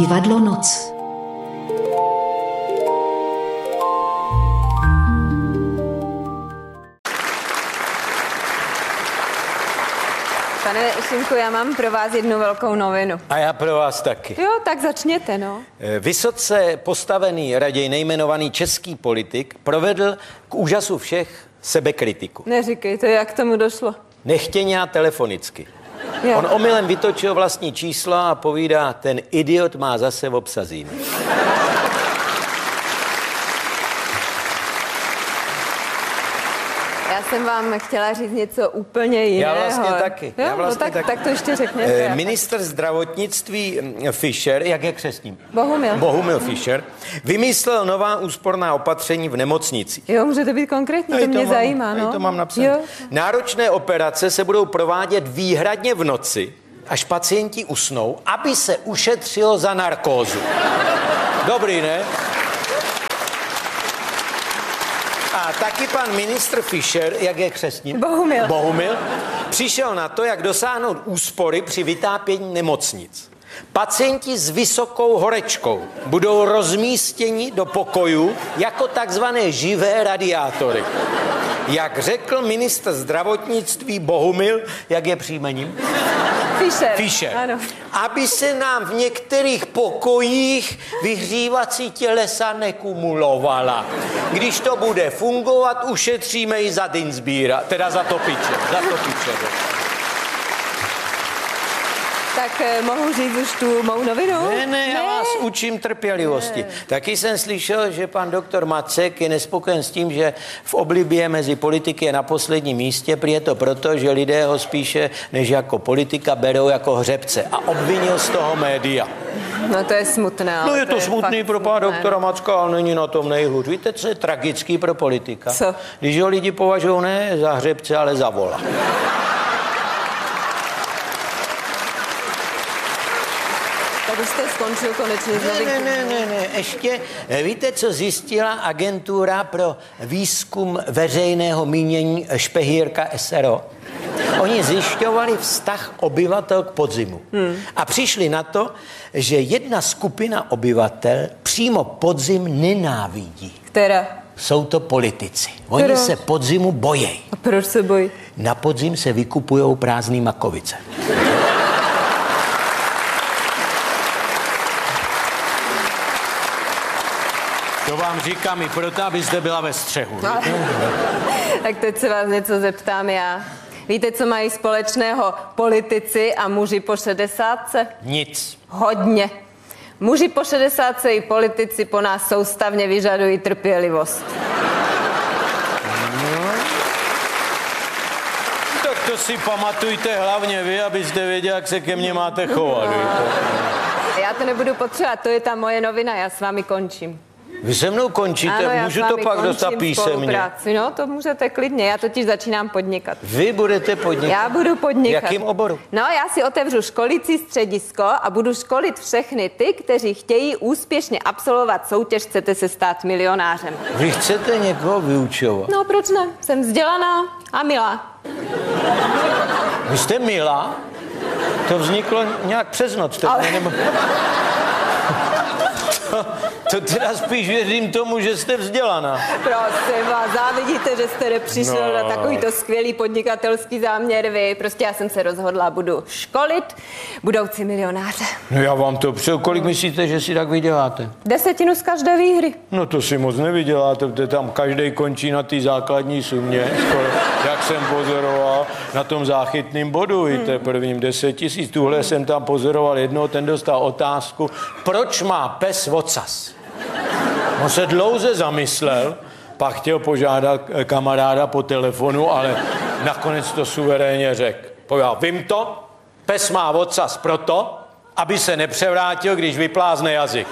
Divadlo Noc. Pane Šimku, já mám pro vás jednu velkou novinu. A já pro vás taky. Jo, tak začněte, no. Vysoce postavený, raději nejmenovaný český politik provedl k úžasu všech sebekritiku. Neříkejte, jak tomu došlo. Nechtěně a telefonicky. Jo. On omylem vytočil vlastní číslo a povídá, ten idiot má zase obsazíny. Já jsem vám chtěla říct něco úplně jiného. Já vlastně taky. Jo, Já vlastně no tak to ještě řekněte. Ministr zdravotnictví Fischer, jak je křestním? Bohumil Fischer, vymyslel nová úsporná opatření v nemocnici. Jo, můžete být konkrétní, to mě zajímá, no. To mám napsané. Jo. Náročné operace se budou provádět výhradně v noci, až pacienti usnou, aby se ušetřilo za narkózu. Dobrý, ne? A taky pan ministr Fischer, jak je křestním? Bohumil, přišel na to, jak dosáhnout úspory při vytápění nemocnic. Pacienti s vysokou horečkou budou rozmístěni do pokojů jako takzvané živé radiátory. Jak řekl ministr zdravotnictví Bohumil, jak je příjmením? Fischer. Ano. Aby se nám v některých pokojích vyhřívací tělesa nekumulovala. Když to bude fungovat, ušetříme i za Dinsbíra, teda za topiče. Tak mohu říct už tu mou novinu? Ne, já vás učím trpělivosti. Taky jsem slyšel, že pan doktor Macek je nespokojen s tím, že v oblibě mezi politiky je na posledním místě. Prý je to proto, že lidé ho spíše než jako politika berou jako hřebce. A obvinil z toho média. No to je smutné. No je to smutný pro pana doktora Macka, ale není na tom nejhůř. Víte, co je tragický pro politika? Co? Když ho lidi považují ne za hřebce, ale za vola. Tak už jste skončil konečně s novinkou. Ne, ještě víte, co zjistila agentura pro výzkum veřejného mínění Špehírka SRO? Oni zjišťovali vztah obyvatel k podzimu. A přišli na to, že jedna skupina obyvatel přímo podzim nenávidí. Která? Jsou to politici. Oni se podzimu bojí. A proč se bojí? Na podzim se vykupujou prázdný makovice. To vám říkám i proto, abyste byla ve střehu. Tak teď se vás něco zeptám já. Víte, co mají společného politici a muži po 60? Nic. Hodně. Muži po 60 i politici po nás soustavně vyžadují trpělivost. Tak to si pamatujte hlavně vy, abyste věděli, jak se ke mně máte chovat. Já to nebudu potřebovat, to je ta moje novina, já s vámi končím. Vy se mnou končíte, ano, můžu to pak dostat písemně. No, to můžete klidně, já totiž začínám podnikat. Vy budete podnikat? Já budu podnikat. Jakým oboru? No, já si otevřu školící středisko a budu školit všechny ty, kteří chtějí úspěšně absolvovat soutěž Chcete se stát milionářem. Vy chcete někoho vyučovat? No, proč ne? Jsem vzdělaná a milá. Vy jste milá? To vzniklo nějak přes noc. Ale... To teda spíš věřím tomu, že jste vzdělaná. Prosím vás, závidíte, že jste nepřišel na takovýto skvělý podnikatelský záměr vy. Prostě já jsem se rozhodla, budu školit budoucí milionáře. No já vám to přeju. Kolik myslíte, že si tak vyděláte? 10 z každé výhry. No to si moc nevyděláte, protože tam každý končí na té základní sumě, skoro, jak jsem pozoroval na tom záchytném bodu, víte, prvním 10 000. Tuhle jsem tam pozoroval jednoho, ten dostal otázku, proč má pes ocas? On se dlouze zamyslel, pak chtěl požádat kamaráda po telefonu, ale nakonec to suverénně řekl. Povedal, vím to, pes má ocas proto, aby se nepřevrátil, když vyplázne jazyk.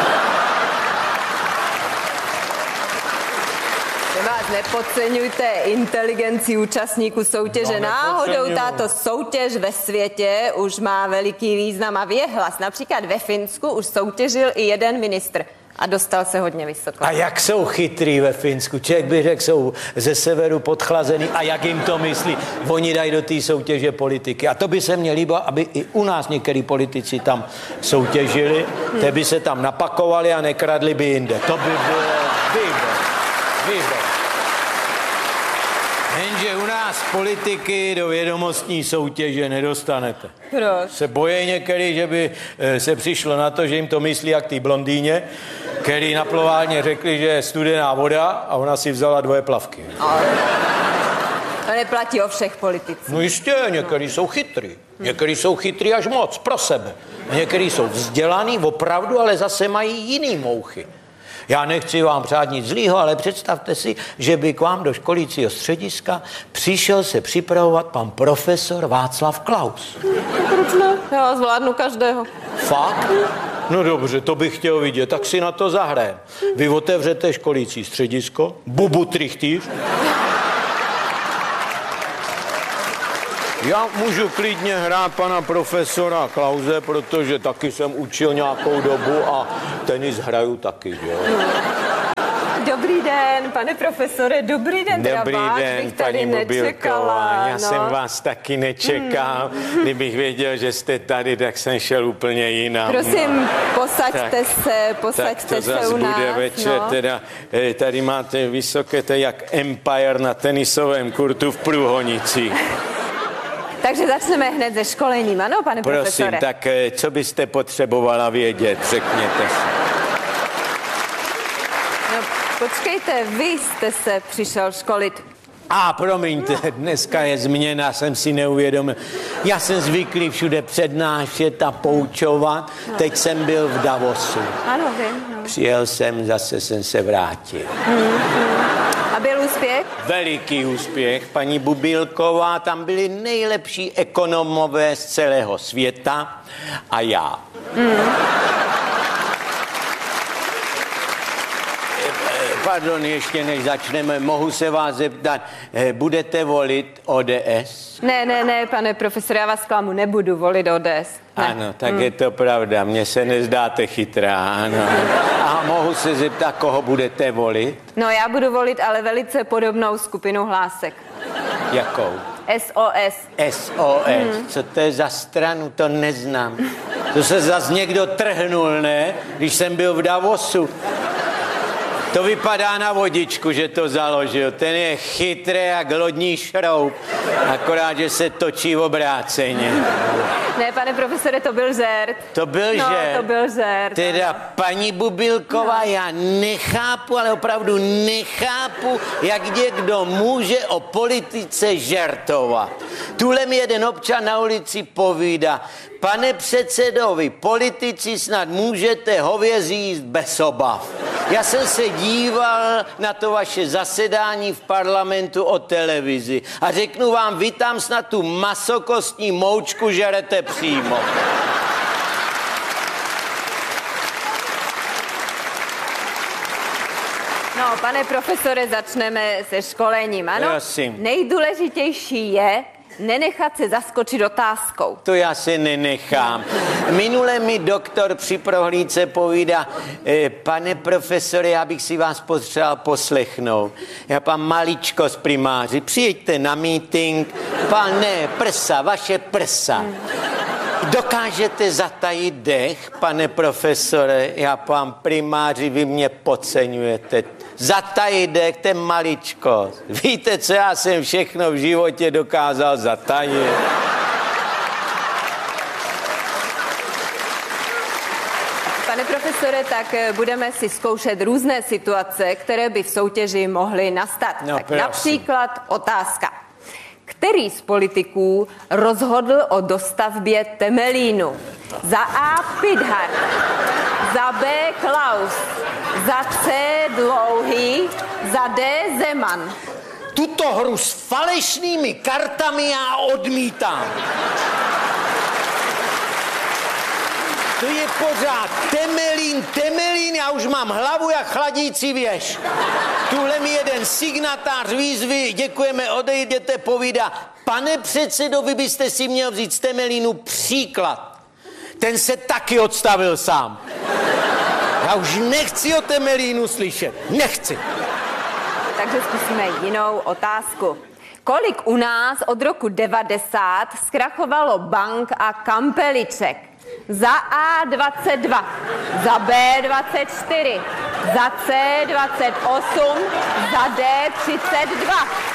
Nepodceňujte inteligenci účastníků soutěže. Náhodou tato soutěž ve světě už má veliký význam a věhlas. Například ve Finsku už soutěžil i jeden ministr. a dostal se hodně vysoko. A jak jsou chytrý ve Finsku? Člověk by řekl, jsou ze severu podchlazený a jak jim to myslí? Oni dají do té soutěže politiky. A to by se mně líbilo, aby i u nás některý politici tam soutěžili, te by se tam napakovali a nekradli by jinde. To by bylo výborné. Jenže u nás politiky do vědomostní soutěže nedostanete. Proč? Se bojí některý, že by se přišlo na to, že jim to myslí jak té blondýně, který na plovárně řekli, že je studená voda a ona si vzala 2 plavky. Ale to neplatí o všech politicích. No jistě, některý jsou chytrý. Některý jsou chytrý až moc, pro sebe. A některý jsou vzdělaný opravdu, ale zase mají jiný mouchy. Já nechci vám přát nic zlýho, ale představte si, že by k vám do školícího střediska přišel se připravovat pan profesor Václav Klaus. Proč ne? Já zvládnu každého. Fakt? No dobře, to bych chtěl vidět, tak si na to zahrajem. Vy otevřete školící středisko, Bubu Trichtýř. Já můžu klidně hrát pana profesora Klause, protože taky jsem učil nějakou dobu a tenis hraju taky, jo. Dobrý den, pane profesore, dobrý den. Dobrý den, paní Mobilková. Já jsem vás taky nečekal. Kdybych věděl, že jste tady, tak jsem šel úplně jinam. Prosím, posaďte se u nás. Tak to zase bude večer, no. Teda tady máte vysoké, to je jak Empire na tenisovém kurtu v Průhonicích. Takže začneme hned se školením, ano, pane profesore? Prosím, tak co byste potřebovala vědět, řekněte si. No, počkejte, vy jste se přišel školit. Promiňte, dneska je změna, jsem si neuvědomil. Já jsem zvyklý všude přednášet a poučovat. Teď jsem byl v Davosu. Ano, vím. No. Přijel jsem, zase jsem se vrátil. A byl úspěch? Veliký úspěch. Paní Bubilková, tam byli nejlepší ekonomové z celého světa a já. Pardon, ještě než začneme, mohu se vás zeptat, budete volit ODS? Ne, pane profesore, já vás klamu, nebudu volit ODS. Ne. Ano, tak je to pravda, mně se nezdáte chytrá, ano. A mohu se zeptat, koho budete volit? No, já budu volit ale velice podobnou skupinu hlásek. Jakou? SOS. SOS, co to je za stranu, to neznám. To se zas někdo trhnul, ne? Když jsem byl v Davosu. To vypadá na vodičku, že to založil. Ten je chytrý jak lodní šroub. Akorát, že se točí obráceně. Ne, pane profesore, to byl žert. To byl žert? No, to byl žert. Teda, paní Bubilková, já nechápu, ale opravdu nechápu, jak někdo může o politice žertovat. Tuhle mi jeden občan na ulici povídá: pane předsedovi, politici snad můžete hovězí jíst bez obav. Já jsem se díval na to vaše zasedání v parlamentu o televizi a řeknu vám, vy tam snad tu masokostní moučku žerete přímo. No, pane profesore, začneme se školením, ano? Prosím. Nejdůležitější je nenechat se zaskočit otázkou. To já se nenechám. Minule mi doktor při prohlídce povídá: pane profesore, já bych si vás potřeboval poslechnout. Já pan maličko z primáři, přijeďte na meeting. Pane, prsa, vaše prsa. Dokážete zatajit dech, pane profesore? Já pan primáři, vy mě podceňujete. Zatajit dech, ten maličko. Víte, co já jsem všechno v životě dokázal zatajit? Pane profesore, tak budeme si zkoušet různé situace, které by v soutěži mohly nastat. No, tak například otázka. Který z politiků rozhodl o dostavbě Temelínu? Za A. Pithart, za B. Klaus, za C. Dlouhý, za D. Zeman. Tuto hru s falešnými kartami já odmítám. To je pořád Temelín, já už mám hlavu jak chladící věž. Tuhle mi jeden signatář výzvy, děkujeme, odejděte, povídá: pane předsedo, vy byste si měl vzít z Temelínu příklad. Ten se taky odstavil sám. Já už nechci o Temelínu slyšet. Nechci. Takže zkusíme jinou otázku. Kolik u nás od roku 90 zkrachovalo bank a kampeliček? Za A 22, za B 24, za C 28, za D 32.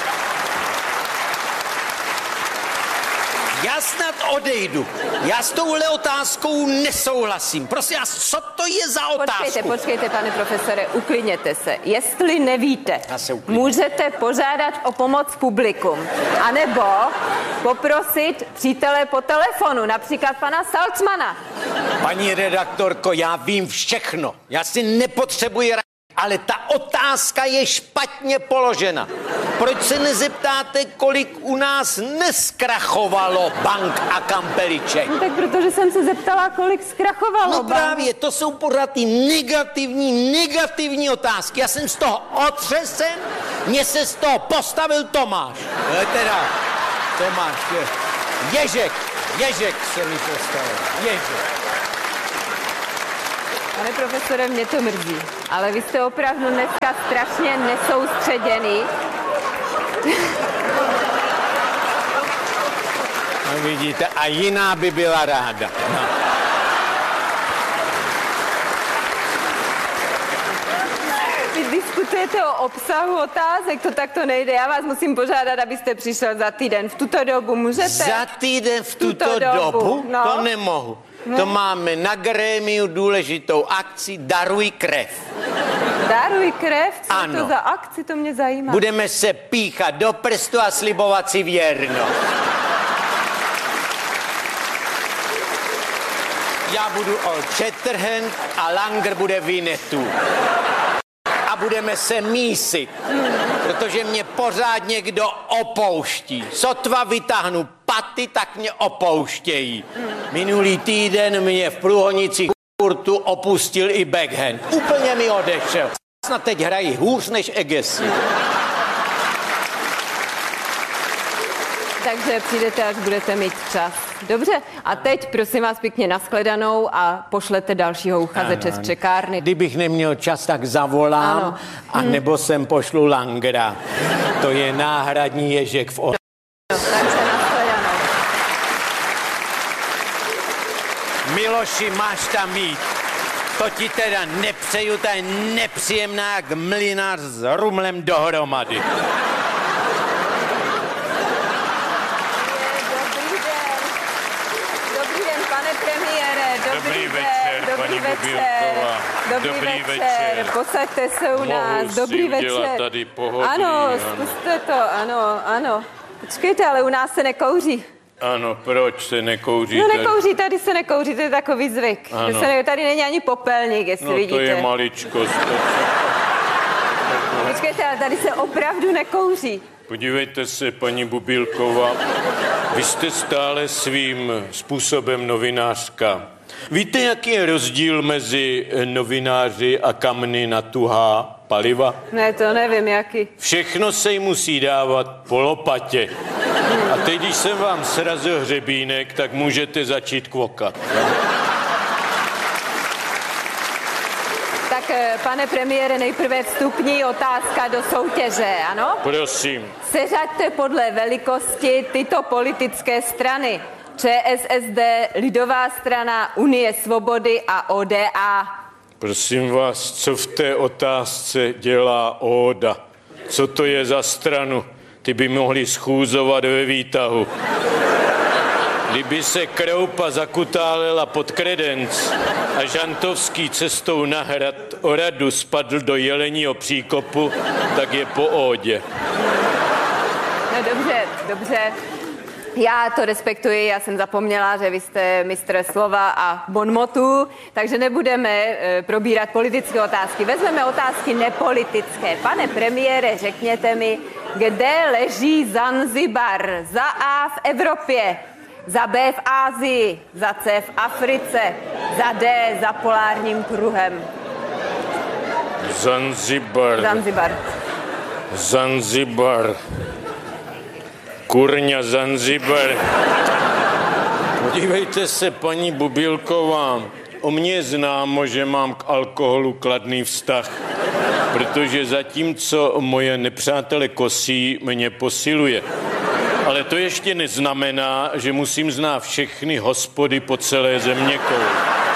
Já snad odejdu. Já s touhle otázkou nesouhlasím. Prosím vás, co to je za otázku? Počkejte, pane profesore, uklidněte se. Jestli nevíte, můžete požádat o pomoc publikum. A nebo poprosit přítele po telefonu, například pana Salcmana. Paní redaktorko, já vím všechno. Já si nepotřebuji ale ta otázka je špatně položena. Proč se nezeptáte, kolik u nás neskrachovalo bank a kampeliček? No tak protože jsem se zeptala, kolik zkrachovalo No bank. právě, to jsou pořád ty negativní otázky. Já jsem z toho otřesen, mně se z toho postavil Tomáš. Tomáš, Ježek se mi postavil. Ježek. Pane profesore, mě to mrzí, ale vy jste opravdu dneska strašně nesoustředěný. No vidíte, a jiná by byla ráda. No. Vy diskutujete o obsahu otázek, to takto nejde. Já vás musím požádat, abyste přišel za týden. V tuto dobu můžete? Za týden v tuto dobu? No. To nemohu. No. To máme na grémiu důležitou akci Daruj krev. Daruj krev? Co ano. je to za akci? To mě zajímá. Budeme se píchat do prstu a slibovat si věrno. Já budu Old Shatterhand a Langer bude Winnetou. A budeme se mísit, protože mě pořád někdo opouští. Sotva vytáhnu paty, tak mě opouštějí. Minulý týden mě v průhonicích kurtu opustil i backhand. Úplně mi odešel. Snad teď hrají hůř než Egesi. Takže přijdete, až budete mít čas. Dobře, a teď prosím vás pěkně nashledanou a pošlete dalšího uchazeče z čekárny. Kdybych neměl čas, tak zavolám, ano. A nebo sem pošlu Langera. To je náhradní Ježek v Takže nashledanou. Miloši, máš tam mít. To ti teda nepřeju, ta je nepříjemná jak mlynář s rumlem dohromady. Dobrý večer, paní Bubílková. Dobrý večer. Posaďte se u nás. Dobrý večer. Tady pohodlí, ano, zkuste to, ano. Počkejte, ale u nás se nekouří. Ano, proč se nekouří? No nekouří, tady se nekouří, to je takový zvyk. Tady není ani popelník, jestli vidíte. No to je maličkost. Počkejte, ale tady se opravdu nekouří. Podívejte se, paní Bubílková, vy jste stále svým způsobem novinářka. Víte, jaký je rozdíl mezi novináři a kamny na tuhá paliva? Ne, to nevím, jaký. Všechno se jí musí dávat po lopatě. A teď, když jsem vám srazil hřebínek, tak můžete začít kvokat. Tak, pane premiére, nejprve vstupní otázka do soutěže, ano? Prosím. Seřaďte podle velikosti tyto politické strany. ČSSD, Lidová strana, Unie svobody a ODA. Prosím vás, co v té otázce dělá ODA? Co to je za stranu? Ty by mohli schůzovat ve výtahu. Kdyby se Kroupa zakutálela pod kredenc a Žantovský cestou na hrad Oradu spadl do Jeleního příkopu, tak je po Ódě. No dobře. Já to respektuji, já jsem zapomněla, že vy jste mistr slova a bonmotu, takže nebudeme probírat politické otázky. Vezmeme otázky nepolitické. Pane premiére, řekněte mi, kde leží Zanzibar? Za A v Evropě, za B v Asii, za C v Africe, za D za polárním kruhem. Zanzibar. Kurňa Zanzibar. Podívejte se, paní Bubílková, O mně je známo, že mám k alkoholu kladný vztah, protože zatímco moje nepřátele kosí, mě posiluje. Ale to ještě neznamená, že musím znát všechny hospody po celé zeměkouli.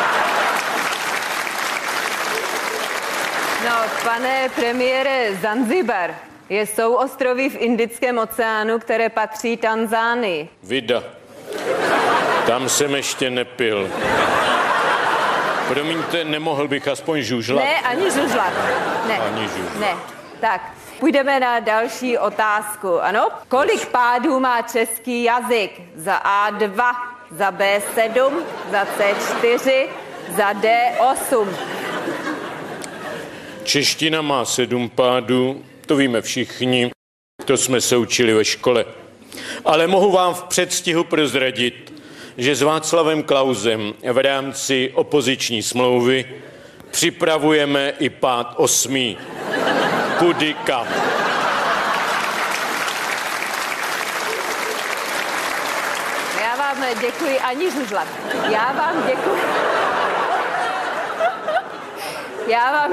No, pane premiére, Zanzibar je souostroví v Indickém oceánu, které patří Tanzánii. Vida. Tam jsem ještě nepil. Promiňte, nemohl bych aspoň žužlat? Ne, ani žužlat. Ne. Ani žužlat. Ne. Tak, půjdeme na další otázku. Ano? Kolik pádů má český jazyk? Za A2, za B7, za C4, za D8. Čeština má 7 pádů, to víme všichni, to jsme se učili ve škole. Ale mohu vám v předstihu prozradit, že s Václavem Klausem v rámci opoziční smlouvy připravujeme i pád 8. Kudy kam. Já vám děkuji, ani žužlat. Já vám děkuji. Já vám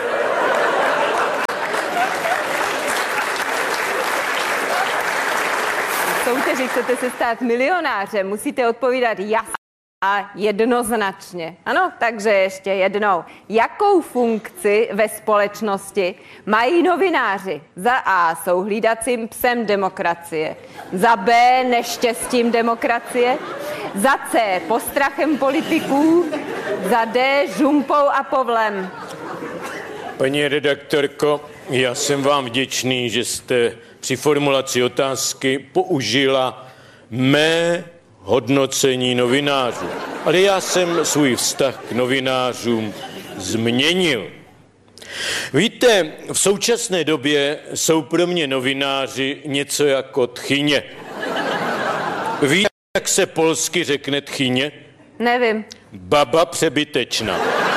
soutěži chcete se stát milionářem, musíte odpovídat jasně a jednoznačně. Ano, takže ještě jednou. Jakou funkci ve společnosti mají novináři? Za A jsou hlídacím psem demokracie, za B neštěstím demokracie, za C postrachem politiků, za D žumpou a povlem. Paní redaktorko, já jsem vám vděčný, že jste při formulaci otázky použila mé hodnocení novinářů. Ale já jsem svůj vztah k novinářům změnil. Víte, v současné době jsou pro mě novináři něco jako tchyně. Víte, jak se polsky řekne tchyně? Nevím. Baba přebytečná.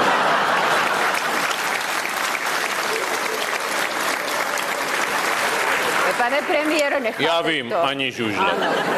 Pane premiére, necháte Já vím, to. ani žužle.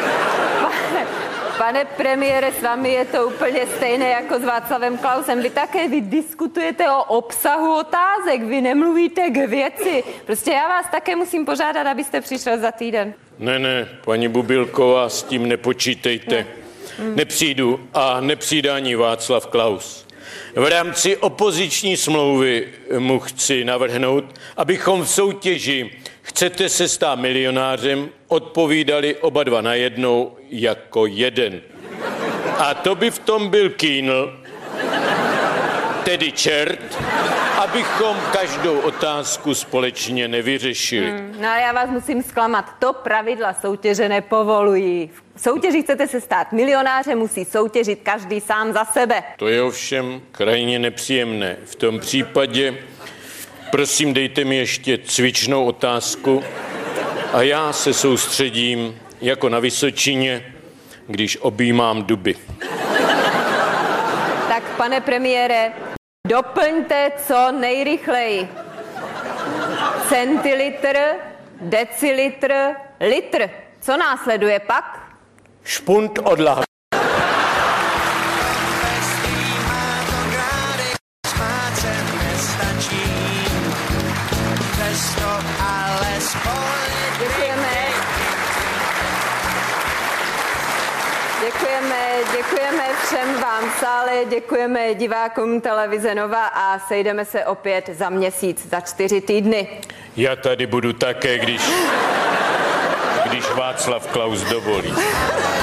Pane premiére, s vámi je to úplně stejné jako s Václavem Klausem. Vy diskutujete o obsahu otázek, vy nemluvíte k věci. Prostě já vás také musím požádat, abyste přišel za týden. Ne, paní Bubilková, s tím nepočítejte. Nepřijdu a nepřijde ani Václav Klaus. V rámci opoziční smlouvy mu chci navrhnout, abychom v soutěži Chcete se stát milionářem, odpovídali oba dva najednou jako jeden. A to by v tom byl Kýnl, tedy čert, abychom každou otázku společně nevyřešili. No a já vás musím zklamat. To pravidla soutěže nepovolují. V soutěži chcete se stát milionářem, musí soutěžit každý sám za sebe. To je ovšem krajně nepříjemné. V tom případě, prosím, dejte mi ještě cvičnou otázku a já se soustředím jako na Vysočině, když objímám duby. Tak, pane premiére, doplňte co nejrychleji. Centilitr, decilitr, litr. Co následuje pak? Špunt od lahve. Děkujeme všem vám v sále, děkujeme divákům televize Nova a sejdeme se opět za měsíc, za 4 týdny. Já tady budu také, když Václav Klaus dovolí.